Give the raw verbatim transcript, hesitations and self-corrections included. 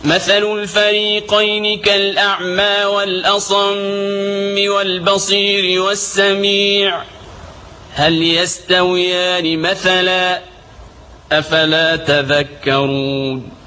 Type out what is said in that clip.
مثل الفريقين كالأعمى والأصم والبصير والسميع هل يستويان مثلا أفلا تذكرون